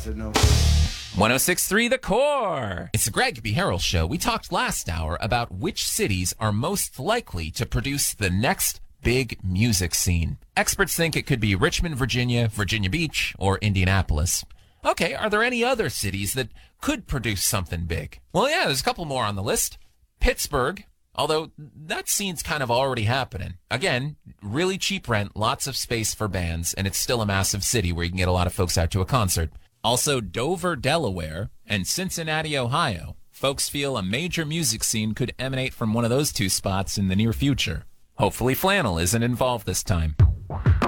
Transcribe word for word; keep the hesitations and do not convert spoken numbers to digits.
said no. one oh six point three The Core. It's the Greg B. Harrell Show. We talked last hour about which cities are most likely to produce the next big music scene. Experts think it could be Richmond, Virginia, Virginia Beach, or Indianapolis. Okay, are there any other cities that could produce something big? Well, yeah, there's a couple more on the list. Pittsburgh, although that scene's kind of already happening. Again, really cheap rent, lots of space for bands, and it's still a massive city where you can get a lot of folks out to a concert. Also, Dover, Delaware, and Cincinnati, Ohio. Folks feel a major music scene could emanate from one of those two spots in the near future. Hopefully Flannel isn't involved this time.